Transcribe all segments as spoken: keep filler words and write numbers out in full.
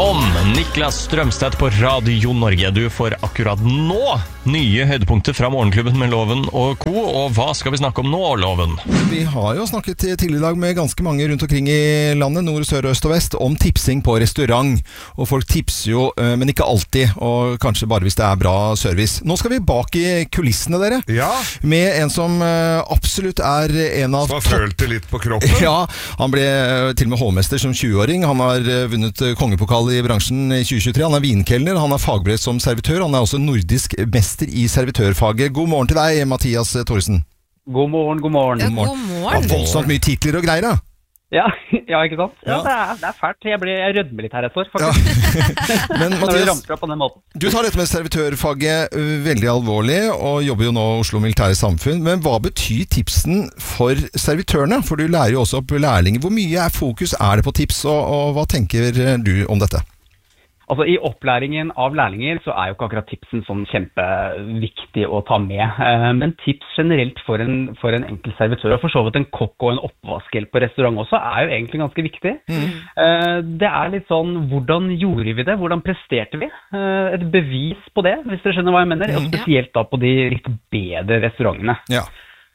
Morgen, Niklas Strømstedt på Radio Norge. Du får akkurat nå nye høydepunkter fra Morgenklubben med Loven og Co. Og hva skal vi snakke om nå, Loven? Vi har jo snakket tidligere i dag med ganske mange rundt omkring i landet, nord, sør, øst og vest, om tipsing på restaurant. Og folk tipser jo, men ikke alltid, og kanskje bare hvis det er bra service. Nå skal vi bak i kulissene, dere. Ja. Med en som absolutt er en av... Som har følt det litt på kroppen. Ja, han ble til og med hovmester som tjue-åring. Han har vunnet kongepokal i bransjen i tjue tjuetre. Han er vinkelner, han er fagbrev som servitør. Han er også nordisk mester i servitørfaget. God morgen til deg, Mathias Thoresen. God morgen, god morgen. Ja, god morgen. Ja, voldsomt mye titler og greier, da. Ja, ja, ikke sant? Ja, Ja. Det, er, det er fælt. Jeg, ble, jeg rødmer litt her et år, faktisk. Ja. Men Når du Mathias, ramper opp på den måten. du tar dette med servitørfaget ø, veldig alvorlig, og jobber jo nå i Oslo Militære Samfunn. Men hva betyr tipsen for servitørene? For du lærer jo også opp lærlinger. Hvor mye er fokus er det på tips, og, og hva tenker du om dette? Altså, I opplæringen av lærlinger så er jo ikke akkurat tipsen sånn kjempeviktig å ta med. Eh, Men tips generelt for en, for en enkel servitør, og for så vidt en kokk og en oppvaskhjelp på restaurant også, er jo egentlig ganske viktig. Mm. Eh, Det er litt sånn, hvordan gjorde vi det? Hvordan presterte vi? Eh, Et bevis på det, hvis dere skjønner hva jeg mener. Og spesielt da på de litt bedre restaurantene. Ja.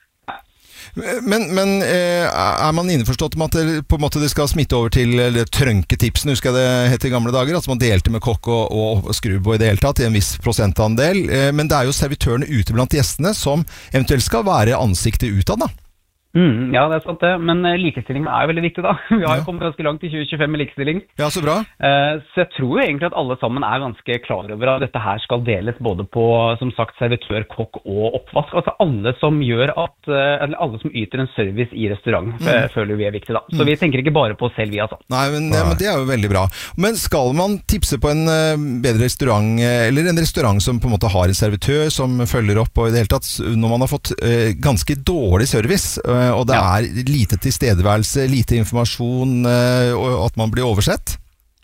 Men, men eh, er man innforstått med at det, på en måte det skal smitte over til eller, trønketipsen, husker jeg det het i gamle dager, at man delte med kokk og, og skrubbo i det hele tatt, i en viss prosentandel. Eh, men det er jo servitørene ute blant gjestene som eventuelt skal være ansiktet utad, da. Mm, ja, det er sant det. Men eh, likestilling er jo veldig viktig da. Vi har Ja. jo kommet ganske langt i tjue tjuefem med likestilling. Ja, så bra. Eh, Så jeg tror jo egentlig at alle sammen er ganske klar over at dette her skal deles både på, som sagt, servitør, kokk og oppvask. Altså alle som gjør at, eh, eller alle som yter en service i restaurant, eh, føler vi er viktig da. Så vi tenker ikke bare på oss selv, vi altså. Nei, men, ja, men det er jo veldig bra. Men skal man tipse på en eh, bedre restaurant, eh, eller en restaurant som på en måte har en servitør som følger opp, og i det hele tatt, s- når man har fått eh, ganske dårlig service, eh, og det Ja. er lite tilstedeværelse, lite informasjon, eh, og at man blir oversett?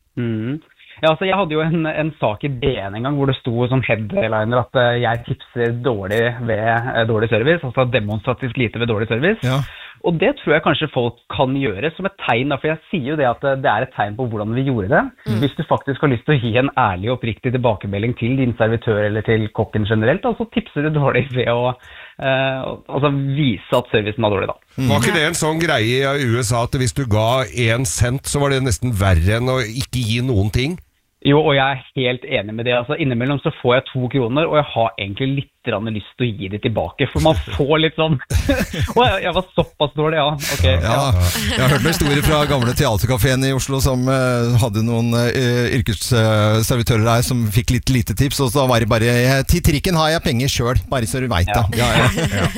Mm. Ja, altså jeg hadde jo en, en sak i B N en gang hvor det sto som headliner at eh, jeg tipser dårlig ved eh, dårlig service, altså demonstrativt lite ved dårlig service. Ja. Og det tror jeg kanskje folk kan gjøre som et tegn, da, for jeg sier jo det at det er et tegn på hvordan vi gjorde det. Hvis du faktisk har lyst til å gi en ærlig og oppriktig tilbakemelding til din servitør eller til kokken generelt, da, så tipser du dårlig ved å eh, altså vise at servicen var dårlig da. Var ikke det en sånn greie i U S A at hvis du ga en cent, så var det nesten verre enn å ikke gi noen ting? Jo, og jeg er helt enig med det. Altså, innimellom så får jeg to kroner, og jeg har egentlig litt grann lyst til å gi det tilbake, for man får litt sånn Å, jeg, jeg var såpass dårlig, ja. Ok. Ja, jeg har hørt noen historier fra gamle teaterkaféen i Oslo som eh, hadde noen eh, yrkesservitører der som fikk litt lite tips, og så var det bare eh, til trikken har jeg penger selv, bare så du vet da. Ja, ja.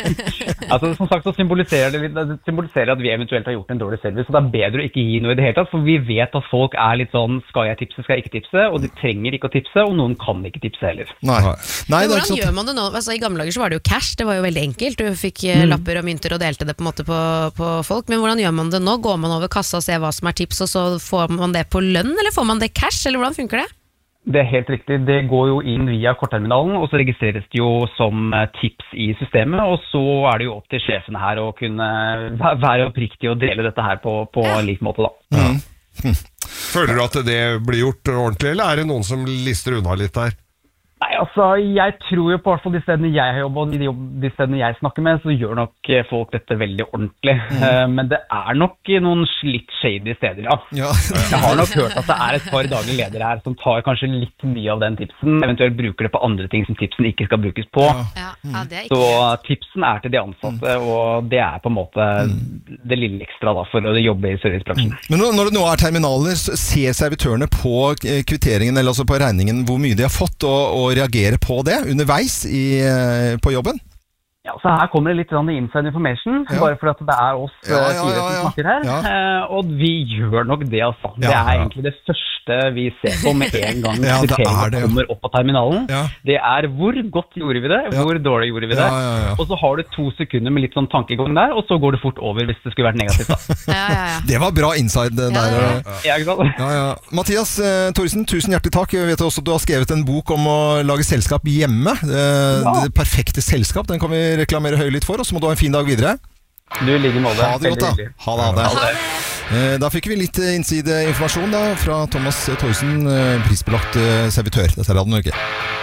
Altså, som sagt så symboliserer det, litt- det symboliserer at vi eventuelt har gjort en dårlig service, og det er bedre å ikke gi noe i det hele tatt, for vi vet at folk er litt sånn, skal jeg tipse, skal jeg ikke tipse, og de trenger ikke å tipse, og noen kan ikke tipse heller. Nei. Nei, Men det er hvordan ikke sant. gjør man det nå? Altså, I gamle dager så var det jo cash, det var jo veldig enkelt. Du fikk eh, lapper og mynter og delte det på en måte på, på folk. Men hvordan gjør man det nå? Går man over kassa og ser hva som er tips, og så får man det på lønn, eller får man det cash, eller hvordan funker det? Det er helt riktig. Det går jo inn via kortterminalen, og så registreres det jo som eh, tips i systemet, og så er det jo opp til sjefene her å kunne væ- være oppriktig og dele dette her på, på Ja. lik måte da. Føler du at det blir gjort ordentlig, eller er det noen som lister unna litt der? Nei, altså, jeg tror jo på hvert fall de stedene jeg har jobbet, og de, jobb, de stedene jeg snakker med, så gjør nok eh, folk dette veldig ordentlig. Eh, men det er nok noen litt shady steder, ja. Ja. Jeg har nok hørt at det er et par daglige ledere her som tar kanskje litt mye av den tipsen, eventuelt bruker det på andre ting som tipsen ikke skal brukes på. Ja, ja det er Så ikke tipsen er til de ansatte, og det er på en måte det lille ekstra da, for å jobbe i servicebransjen. Men når, når det nå er terminaler, så ser servitørene på eh, kvitteringen, eller altså på regningen, hvor mye de har fått, og, og reagere på det underveis i, eh, på jobben? Ja, så her kommer det litt sånn inside information, Ja. bare fordi at det er oss Ja, eh, ja, fire ja, som ja. snakker her. Ja. Eh, og vi gjør nok det, altså. Det Ja, er ja. egentlig det første vi ser på med en gang Ja, det er kvitteringene det, ja. kommer opp på terminalen. Ja. Det er hvor godt gjorde vi det, Ja. hvor dårlig gjorde vi det. Ja, ja, ja. Og så har du to sekunder med litt sånn tankegang der, og så går det fort over hvis det skulle vært negativt da. Ja, ja, ja. Det var bra inside der. Ja, ja, ja. eh. Ja, ikke sant? Ja, ja. Mathias eh, Thoresen, tusen hjertelig takk. Jeg vet også at du har skrevet en bok om å lage selskap hjemme. Eh, Ja. Det perfekte selskap, den kan vi reklamere høylytt for, og så må du ha en fin dag videre. Du ligger med det. Ha det godt da. Veldig hyggelig. Ha det, ha det. Ha det. Eh, Da fikk vi litt innsideinformasjon da fra Thomas Thorsen, eh, prisbelagt eh, servitør. Dette er Radio Norge.